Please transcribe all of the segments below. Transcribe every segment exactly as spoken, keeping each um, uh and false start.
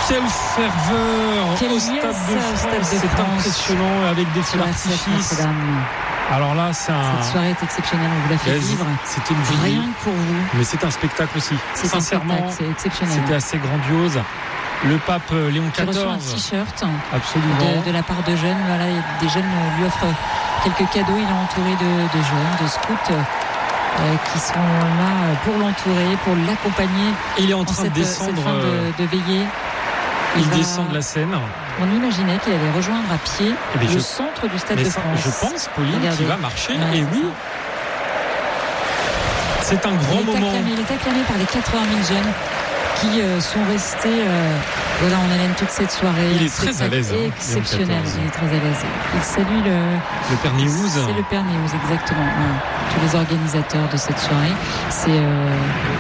Quelle ferveur Quel au yes, Stade de France, Stade de c'est France. impressionnant avec des feux d'artifice. Alors là, c'est un... Cette soirée est exceptionnelle, on vous l'a fait vivre. C'était une vie. Rien que pour vous. Mais c'est un spectacle aussi. C'est Sincèrement, un spectacle, c'est exceptionnel. C'était assez grandiose. Le pape Léon Qui reçoit un quatorze. t-shirt Absolument. de, de la part de jeunes. Voilà, des jeunes lui offrent quelques cadeaux. Il est entouré de, de jeunes, de scouts euh, qui sont là pour l'entourer, pour l'accompagner. Il est en train cette, de descendre. Cette fin de, de veillée. Il, il va... descend de la scène. On imaginait qu'il allait rejoindre à pied mais le je... centre du Stade mais de ça, France. Je pense, Pauline, qu'il va marcher. Ouais, et oui, ça. C'est un grand il moment. Acclamé, il est acclamé par les quatre-vingt mille jeunes qui euh, sont restés euh, voilà, en haleine toute cette soirée. Il est très à l'aise. Hein, exceptionnel, il est très à l'aise. Il salue le, le Père Néouz. C'est le Père Néouz, exactement. Voilà. Tous les organisateurs de cette soirée. C'est... Euh...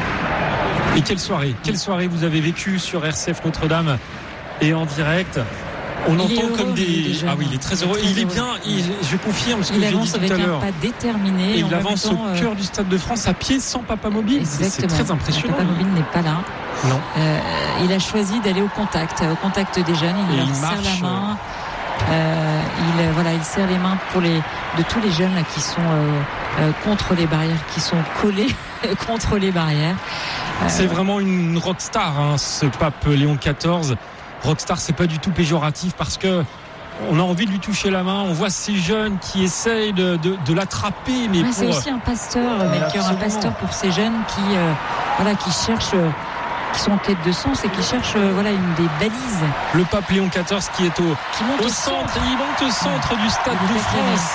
Et quelle soirée, quelle soirée vous avez vécue sur R C F Notre-Dame et en direct. On il entend heureux, comme des. Jeunes, ah oui, il est très heureux. Il est, très il est heureux. bien. Il... Je confirme ce que il j'ai dit avance tout avec à l'heure. un pas déterminé. Et il avance temps, au cœur euh... du Stade de France à pied sans Papa Mobile. C'est très impressionnant. Papa Mobile n'est pas là. Non. Euh, il a choisi d'aller au contact, au contact des jeunes. Il et leur il serre marche. la main. Euh, il voilà, il serre les mains pour les de tous les jeunes là qui sont euh, euh, contre les barrières, qui sont collés contre les barrières. Euh... C'est vraiment une rockstar, hein, ce pape Léon quatorze. Rockstar, c'est pas du tout péjoratif parce que on a envie de lui toucher la main. On voit ces jeunes qui essayent de, de, de l'attraper, mais ouais, pour... c'est aussi un pasteur, Melchior, un pasteur pour ces jeunes qui euh, voilà, qui cherchent. Euh, qui sont en quête de sens et qui cherchent euh, voilà, une des balises. Le pape Léon quatorze qui est au, qui monte au, au centre, centre. Il monte au centre du Stade de France.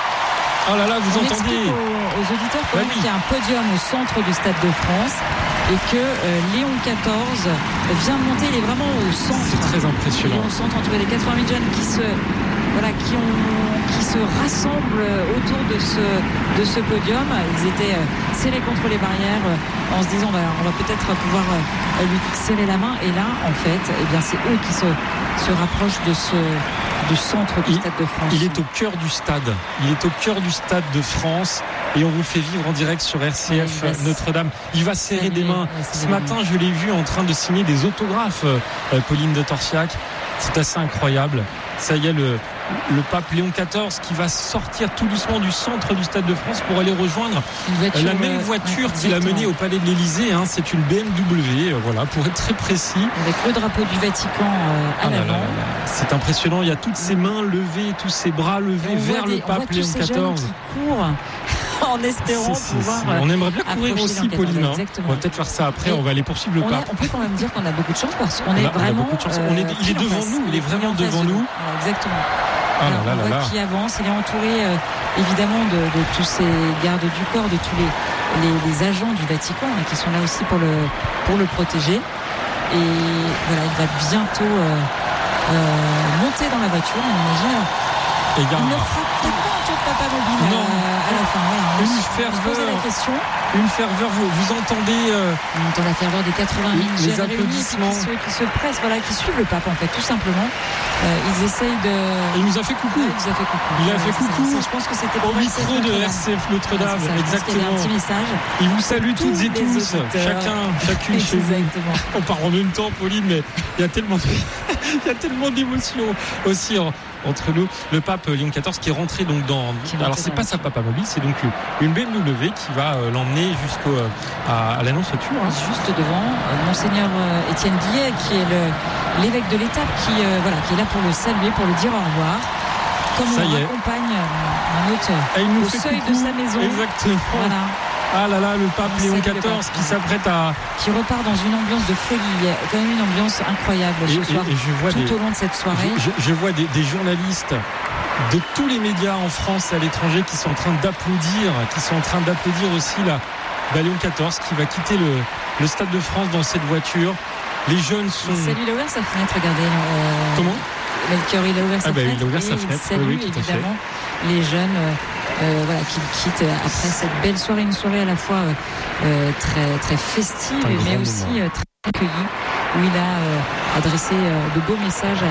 Oh là là, vous On entendez aux, aux auditeurs bah qu'il y a un podium au centre du Stade de France et que euh, Léon quatorze vient de monter, il est vraiment au centre. C'est très impressionnant. Il est au centre entre les quatre-vingt mille jeunes qui se, voilà, qui ont, qui se rassemblent autour de ce, de ce podium. Ils étaient euh, serrés contre les barrières euh, en se disant bah, on va peut-être pouvoir euh, lui serrer la main. Et là, en fait, eh bien, c'est eux qui se, se rapprochent de ce, du centre du il, Stade de France. Il est au cœur du stade. Il est au cœur du Stade de France. Et on vous fait vivre en direct sur R C F ouais, Notre-Dame. Il va serrer des mains. Ouais, Ce matin, je l'ai vu en train de signer des autographes, euh, Pauline de Torsiac. C'est assez incroyable. Ça y est, le, le pape Léon quatorze qui va sortir tout doucement du centre du Stade de France pour aller rejoindre voiture, la même voiture euh, qu'il a menée au Palais de l'Élysée. Hein, c'est une B M W, voilà, pour être très précis. Avec le drapeau du Vatican euh, à ah l'avant. C'est impressionnant. Il y a toutes ses mains levées, tous ses bras levés vers des, le pape Léon quatorze. Qui courent en espérant c'est, c'est, pouvoir. C'est. On aimerait bien courir aussi, Pauline. Hein. On va peut-être faire ça après. Et on va aller poursuivre le on pape. A, on peut quand même dire qu'on a beaucoup de chance parce qu'on on est a, vraiment. On a beaucoup de chance. On est, il est devant nous. Il est vraiment il est devant nous. Voilà, exactement. Ah Alors, là là on voit là. qu'il avance. Il est entouré euh, évidemment de, de tous ces gardes du corps, de tous les, les, les agents du Vatican hein, qui sont là aussi pour le, pour le protéger. Et voilà, il va bientôt euh, euh, monter dans la voiture, on imagine. Et il ne frappe pas autour de Papa Mobile non. Euh, à la fin. Voilà, on une se ferveur. La question. Une ferveur. Vous, vous entendez euh, On entend la ferveur des quatre-vingt mille les jeunes applaudissements réunis, qui, se, qui se pressent, voilà, qui suivent le pape en fait, tout simplement. Euh, ils essayent de. Et il nous a fait coucou. Ouais, il nous a fait coucou. Il a ouais, fait coucou. Ça, je pense que c'était au micro de R C F Notre-Dame. Ouais, exactement. Il y avait un petit message. Il vous salue toutes et tous, chacun, chacune chez vous. On part en même temps, Pauline, mais il y a tellement, il y a tellement d'émotions aussi en, entre nous. Le pape Léon quatorze qui est rentré donc dans. Qui alors c'est pas sa Papa Mobile, c'est donc une B M W qui va euh, l'emmener jusqu'au à, à l'annonçature. Hein. Juste devant euh, Monseigneur euh, Étienne Guillet, qui est le, l'évêque de l'étape, qui euh, voilà, qui est là pour le saluer, pour le dire au revoir. Comme ça on y est. accompagne euh, un autre Et il nous au fait seuil coucou. de sa maison. Exactement. Voilà. Ah là là, le pape On Léon salue quatorze pape, qui s'apprête à. Qui repart dans une ambiance de folie. Il y a quand même une ambiance incroyable et, ce soir. Et, et je vois tout des, au long de cette soirée. Je, je, je vois des, des journalistes de tous les médias en France et à l'étranger qui sont en train d'applaudir, qui sont en train d'applaudir aussi la bah, Léon quatorze qui va quitter le, le Stade de France dans cette voiture. Les jeunes sont. Salut, il a ouvert sa fenêtre, regardez. Euh... Comment Melchior, il a ouvert sa ah bah, fenêtre. Il a ouvert sa et fenêtre. Il salue oui, oui, évidemment les jeunes euh, euh, voilà, qui quittent après cette belle soirée, une soirée à la fois euh, très, très festive mais aussi euh, très accueillie, où il a euh, adressé euh, de beaux messages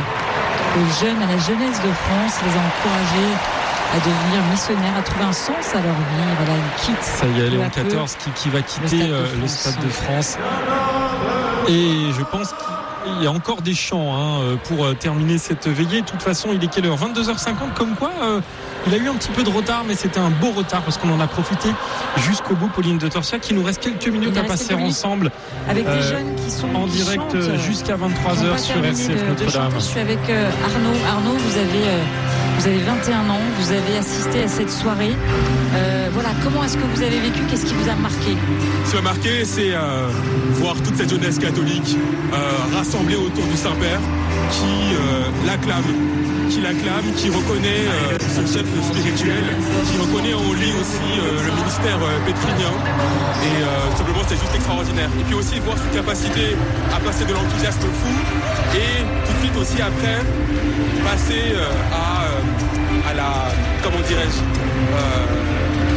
aux jeunes, à la jeunesse de France, les a encouragés à devenir missionnaires, à trouver un sens à leur vie. Voilà, il quitte. Ça y est, Léon quatorze qui, qui va quitter le Stade de France. Le Stade de France. Et je pense il y a encore des chants hein, pour terminer cette veillée. De toute façon, il est quelle heure ? vingt-deux heures cinquante, comme quoi euh, il a eu un petit peu de retard, mais c'était un beau retard parce qu'on en a profité jusqu'au bout. Pauline de Torsiac, qui nous reste quelques minutes à passer ensemble. Avec euh, des jeunes qui sont en qui direct chantent, jusqu'à vingt-trois heures sur R C F de, Notre-Dame. De Je suis avec euh, Arnaud. Arnaud, vous avez, euh, vous avez vingt et un ans, vous avez assisté à cette soirée. Euh, voilà, comment est-ce que vous avez vécu ? Qu'est-ce qui vous a marqué ? Ce qui m'a marqué, c'est euh, voir toute cette jeunesse catholique euh, rassemblée autour du Saint-Père qui euh, l'acclame. qui l'acclame, qui reconnaît euh, son chef spirituel, qui reconnaît en lui aussi euh, le ministère euh, pétrinien. Et euh, simplement, c'est juste extraordinaire. Et puis aussi voir cette capacité à passer de l'enthousiasme fou et tout de suite aussi après passer euh, à, euh, à la, comment dirais-je, euh,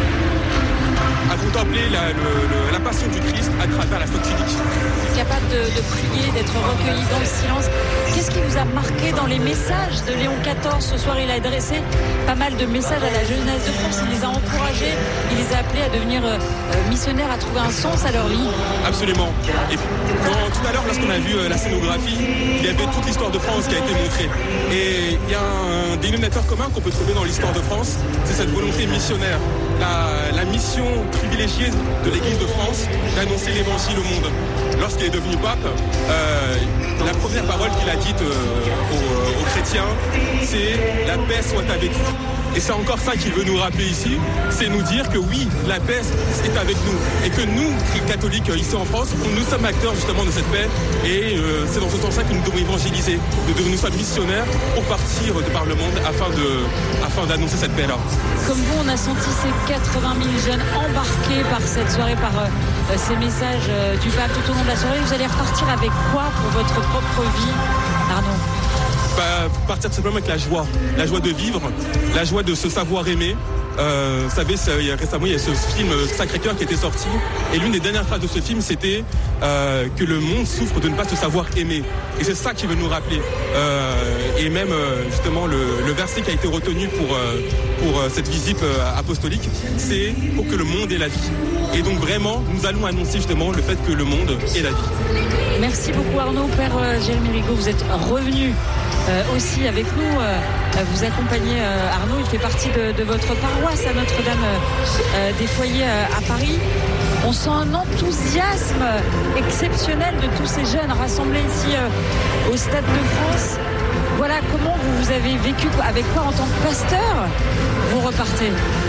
à contempler la, le, le, la passion du Christ à travers la flotte unique. Capable de, de prier, d'être recueilli dans le silence. Qu'est-ce qui vous a marqué dans les messages de Léon quatorze ? Ce soir, il a adressé pas mal de messages à la jeunesse de France. Il les a encouragés, il les a appelés à devenir euh, missionnaires, à trouver un sens à leur vie. Absolument. Et puis, quand, tout à l'heure, lorsqu'on a vu euh, la scénographie, il y avait toute l'histoire de France qui a été montrée. Et il y a un dénominateur commun qu'on peut trouver dans l'histoire de France, c'est cette volonté missionnaire. La, la mission privilégiée de l'Église de France d'annoncer l'évangile au monde. Lorsqu'il est devenu pape, euh, la première parole qu'il a dite euh, aux, aux chrétiens, c'est « la paix soit avec vous ». Et c'est encore ça qu'il veut nous rappeler ici, c'est nous dire que oui, la paix est avec nous. Et que nous, catholiques ici en France, nous sommes acteurs justement de cette paix. Et euh, c'est dans ce sens-là que nous devons évangéliser, que nous sommes missionnaires pour partir de par le monde afin, de, afin d'annoncer cette paix-là. Comme vous, on a senti ces quatre-vingt mille jeunes embarqués par cette soirée, par euh, ces messages euh, du pape tout au long de la soirée. Vous allez repartir avec quoi pour votre propre vie, Arnaud ? Bah, partir simplement avec la joie, la joie de vivre, la joie de se savoir aimer. Euh, vous savez, il y a, récemment, il y a ce film Sacré-Cœur qui était sorti, et l'une des dernières phrases de ce film, c'était euh, que le monde souffre de ne pas se savoir aimer. Et c'est ça qui veut nous rappeler. Euh, et même euh, justement le, le verset qui a été retenu pour euh, pour euh, cette visite euh, apostolique, c'est pour que le monde ait la vie. Et donc vraiment, nous allons annoncer justement le fait que le monde ait la vie. Merci beaucoup Arnaud. Père euh, Jérémy Rigaud, vous êtes revenu euh, aussi avec nous. Euh, vous accompagnez euh, Arnaud, il fait partie de, de votre paroisse à Notre-Dame euh, des Foyers euh, à Paris. On sent un enthousiasme exceptionnel de tous ces jeunes rassemblés ici euh, au Stade de France. Voilà, comment vous, vous avez vécu, avec quoi en tant que pasteur vous repartez ?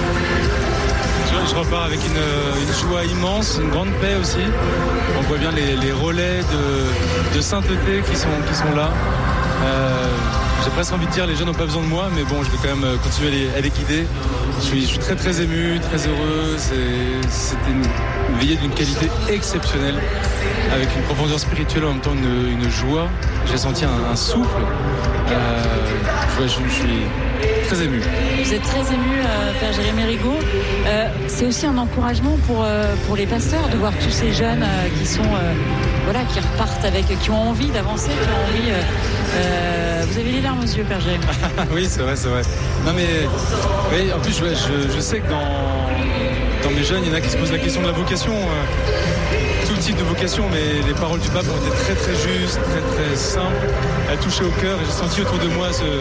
Je, je repars avec une, une joie immense, une grande paix aussi. On voit bien les, les relais de, de sainteté qui sont, qui sont là. Euh, j'ai presque envie de dire les jeunes n'ont pas besoin de moi, mais bon, je vais quand même continuer à les, à les guider. Je suis, je suis très très ému, très heureux. C'est, c'était une, une veillée d'une qualité exceptionnelle, avec une profondeur spirituelle, en même temps une, une joie. J'ai senti un, un souffle. Euh, je, je, je suis très ému. Vous êtes très ému, euh, Père Jérémy Rigaud. Euh, c'est aussi un encouragement pour, euh, pour les pasteurs de voir tous ces jeunes euh, qui sont, euh, voilà, qui repartent avec, qui ont envie d'avancer, qui ont envie. Euh, euh, vous avez les larmes aux yeux, Père Jérémy. Oui, c'est vrai, c'est vrai. Non mais, oui, en plus, je, je, je sais que dans, dans mes jeunes, il y en a qui se posent la question de la vocation. Euh, tout type de vocation, mais les paroles du pape ont été très très justes, très très simples. Elles touchaient au cœur et j'ai senti autour de moi ce,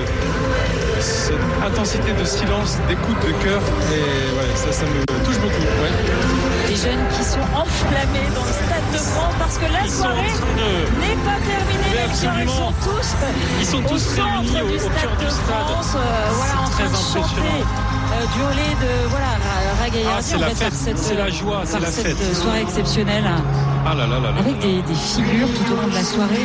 cette intensité de silence, d'écoute, de cœur. Et ouais, ça, ça me touche beaucoup. Ouais. Des jeunes qui sont enflammés dans le Stade de France parce que la ils soirée de... n'est pas terminée. Les ils sont tous, ils sont tous au centre réunis du au, au Stade cœur de du stade. France, euh, voilà, en train de chanter. Euh, du holé de voilà, Ragaillardi, ah, c'est la fête, cette, c'est la joie, c'est la cette fête. soirée exceptionnelle. Ah là là là là. Avec des, des figures tout au long de la soirée.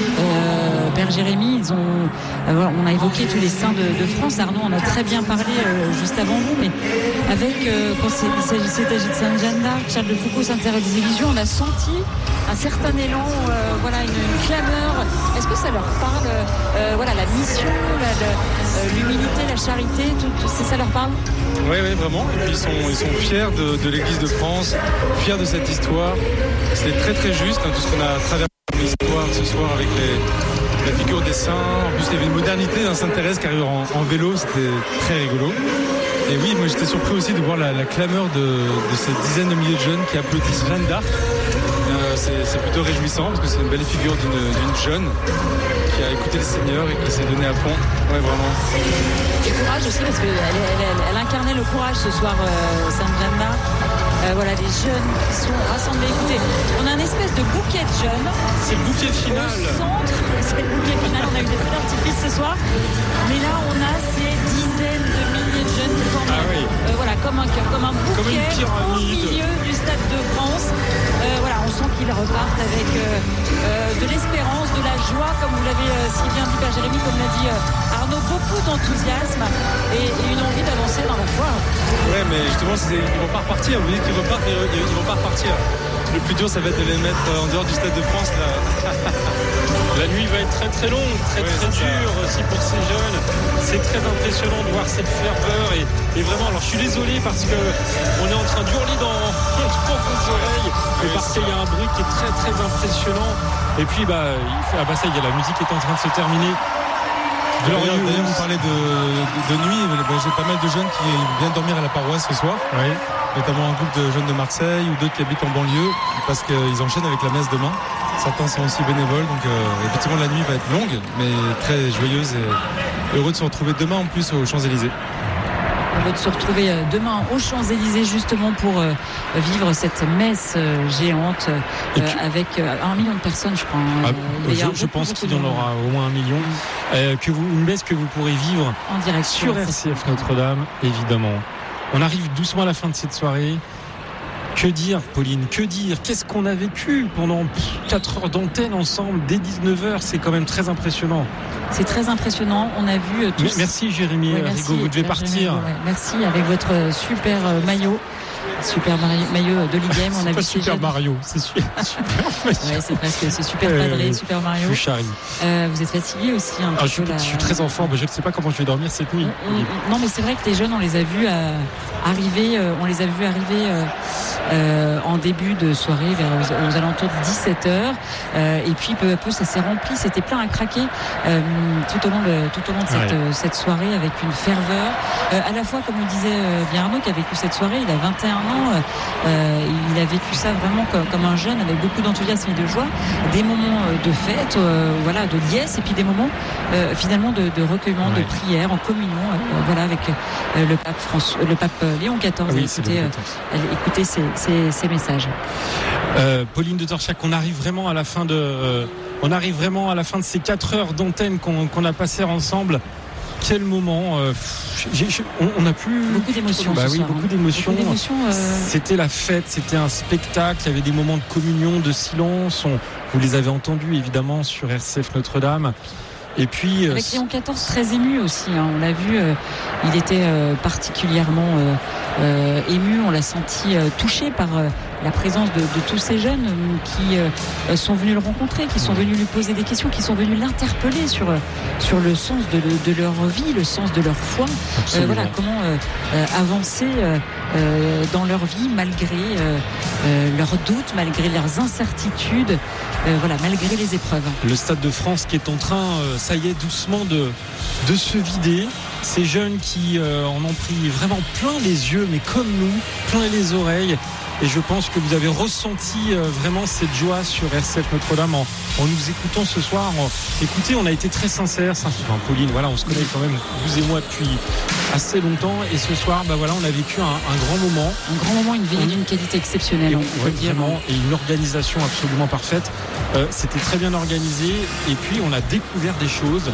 Euh, Père Jérémy, ils ont, euh, voilà, on a évoqué tous les saints de, de France. Arnaud en a très bien parlé euh, juste avant vous, mais avec, euh, quand il s'agissait de Sainte Jeanne d'Arc, Charles de Foucault, Sainte Thérèse des Églises, on a senti un certain élan, euh, voilà, une, une clameur. Est-ce que ça leur parle, euh, voilà, la mission, la, la, euh, l'humilité, la charité, tout, tout, c'est, ça leur parle? Oui, oui, vraiment. Et puis ils sont, ils sont fiers de, de l'Église de France, fiers de cette histoire. C'était très très juste, hein, tout ce qu'on a traversé dans l'histoire ce soir avec les, la figure des saints. En plus, il y avait une modernité d'un Sainte Thérèse qui arrive en, en vélo, c'était très rigolo. Et oui, moi j'étais surpris aussi de voir la, la clameur de, de ces dizaines de milliers de jeunes qui applaudissent Jeanne d'Arc. Euh, c'est, c'est plutôt réjouissant parce que c'est une belle figure d'une, d'une jeune qui a écouté le Seigneur et qui s'est donnée à fond. Ouais, vraiment. Et courage aussi parce qu'elle elle, elle, elle incarnait le courage ce soir, euh, Sainte Jeanne d'Arc. Euh, voilà, les jeunes qui sont rassemblés. Écoutez, on a un espèce de bouquet de jeunes. C'est le bouquet final. Au centre, c'est le bouquet final. On a eu des feux d'artifice ce soir. Mais là, on a ces dizaines de milliers de jeunes qui forment, ah oui. euh, voilà, comme un cœur, comme un bouquet comme une pyramide. Au milieu du Stade de France. Euh, voilà, on sent qu'ils repartent avec euh, euh, de l'espérance, de la joie, comme vous l'avez euh, si bien dit, Père Jérémy, comme l'a dit euh, Arnaud, beaucoup d'enthousiasme et, et une envie d'avancer dans la foi. Ouais, mais justement, c'est, ils vont pas repartir. Vous dites qu'ils repartent, mais ils vont pas repartir. Le plus dur, ça va être de les mettre en dehors du Stade de France. Là. La nuit va être très très longue, très ouais, très dure ça. aussi pour ces jeunes. C'est très impressionnant de voir cette ferveur et, et vraiment. Alors je suis désolé parce que on est en train d'hurler dans, dans vos oreilles, mais parce qu'il y a un bruit qui est très très impressionnant. Et puis bah, il fait, ah bah ça y est, la musique est en train de se terminer. D'ailleurs, d'ailleurs, vous parlez de, de, de nuit. J'ai pas mal de jeunes qui viennent dormir à la paroisse ce soir. Oui. Notamment un groupe de jeunes de Marseille ou d'autres qui habitent en banlieue parce qu'ils enchaînent avec la messe demain. Certains sont aussi bénévoles, donc euh, effectivement la nuit va être longue, mais très joyeuse et heureux de se retrouver demain en plus aux Champs-Élysées. Heureux de se retrouver demain aux Champs-Élysées justement pour euh, vivre cette messe euh, géante euh, puis, avec euh, un million de personnes, je crois. Ah, euh, je, je pense qu'il y en aura au moins un million. Euh, que vous, une messe que vous pourrez vivre en direct sur R C F Notre-Dame, évidemment. On arrive doucement à la fin de cette soirée. Que dire, Pauline, que dire? Qu'est-ce qu'on a vécu pendant quatre heures d'antenne ensemble dès dix-neuf heures? C'est quand même très impressionnant. C'est très impressionnant. On a vu tous... Merci Jérémy, ouais, merci, Rigaud, vous devez partir. Ouais, merci avec votre super maillot. Super maillot de l'I G M. On a pas vu Super jeunes... Mario, c'est super. super ouais, c'est presque c'est Super Padré, euh, Super Mario. Je suis charrie. Euh, vous êtes fatigué aussi un ah, peu. Je suis, la... je suis très en forme. Je ne sais pas comment je vais dormir cette nuit. On, on, non, mais c'est vrai que les jeunes, on les a vus euh, arriver. Euh, on les a vus arriver euh, euh, en début de soirée, vers aux, aux alentours de dix-sept heures. Euh, et puis peu à peu, ça s'est rempli. C'était plein à craquer euh, tout au long de tout au long de cette, ouais. euh, cette soirée avec une ferveur. Euh, à la fois, comme le disait euh, bien Arnaud, qui a vécu cette soirée, il a vingt et un ans. Euh, Euh, il a vécu ça vraiment comme, comme un jeune avec beaucoup d'enthousiasme et de joie, des moments de fête, euh, voilà, de liesse et puis des moments euh, finalement de, de recueillement, ouais. de prière, en communion, euh, voilà, avec euh, le pape François, le pape Léon quatorze. Ah oui, écoutez, euh, écoutez ces, ces, ces messages. Euh, Pauline de Torchac, on arrive vraiment à la fin de, euh, on arrive vraiment à la fin de ces quatre heures d'antenne qu'on, qu'on a passées ensemble. Quel moment euh, j'ai, j'ai, on, on a plus beaucoup d'émotions. Bah oui, soir, beaucoup hein. d'émotions. Beaucoup d'émotions euh... C'était la fête, c'était un spectacle. Il y avait des moments de communion, de silence. On, vous les avez entendus évidemment sur R C F Notre-Dame. Et puis avec Léon quatorze très ému aussi. Hein. On l'a vu, euh, il était euh, particulièrement euh, euh, ému. On l'a senti euh, touché par euh, la présence de, de tous ces jeunes qui euh, sont venus le rencontrer, qui sont venus lui poser des questions, qui sont venus l'interpeller sur sur le sens de, de leur vie, le sens de leur foi. Euh, voilà, comment euh, euh, avancer euh, euh, dans leur vie malgré euh, euh, leurs doutes, malgré leurs incertitudes, euh, voilà, malgré les épreuves. Le Stade de France qui est en train, euh, ça y est, doucement de de se vider. Ces jeunes qui euh, en ont pris vraiment plein les yeux, mais comme nous, plein les oreilles. Et je pense que vous avez ressenti euh, vraiment cette joie sur R C F Notre-Dame en, en nous écoutant ce soir. En... Écoutez, on a été très sincères. Enfin, Pauline, voilà, on se connaît quand même, vous et moi, depuis assez longtemps. Et ce soir, bah voilà, on a vécu un, un grand moment. Un grand moment, une veillée d'une qualité exceptionnelle. Et, on ouais, peut dire. Vraiment, et une organisation absolument parfaite. Euh, c'était très bien organisé. Et puis, on a découvert des choses.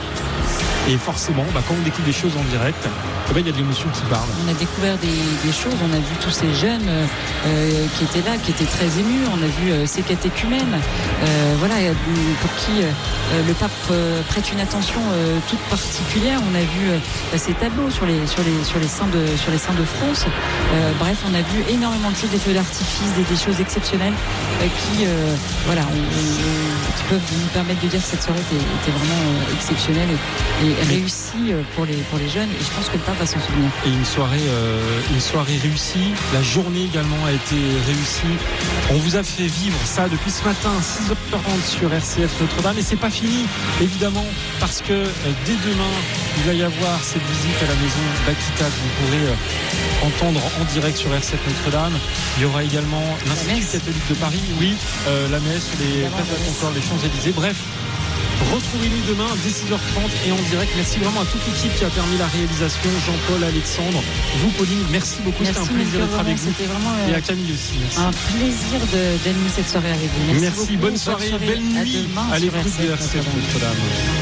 Et forcément, bah, quand on découvre des choses en direct, eh ben, il y a de l'émotion qui parle. On a découvert des, des choses, on a vu tous ces jeunes euh, qui étaient là, qui étaient très émus. On a vu euh, ces catéchumènes, euh, voilà, pour qui euh, le pape euh, prête une attention euh, toute particulière. On a vu euh, ces tableaux sur les sur les sur les saints de sur les saints de France. Euh, bref, on a vu énormément de choses, des feux d'artifice, des, des choses exceptionnelles euh, qui, euh, voilà, on, on, qui peuvent nous permettre de dire que cette soirée était, était vraiment euh, exceptionnelle et, et et réussie pour les, pour les jeunes. Et je pense que le pape va s'en souvenir. Et une soirée, euh, une soirée réussie. La journée également a été réussie. On vous a fait vivre ça depuis ce matin, six heures trente sur R C F Notre-Dame. Et c'est pas fini, évidemment, parce que euh, dès demain, il va y avoir cette visite à la maison d'Akita que vous pourrez euh, entendre en direct sur R C F Notre-Dame. Il y aura également l'Institut catholique de Paris, oui, euh, la messe, les places de la Concorde, les Champs-Élysées. Bref, retrouvez-nous demain dès six heures trente et en direct. Merci vraiment à toute l'équipe qui a permis la réalisation. Jean-Paul, Alexandre, vous Pauline, merci beaucoup. C'était un plaisir d'être avec vous. Vraiment, euh, et à Camille aussi. Merci. Un plaisir de, d'animer cette soirée avec vous. Merci, merci beaucoup. Bonne soirée, bonne, soirée, belle nuit à, à l'écoute de R C F Notre-Dame.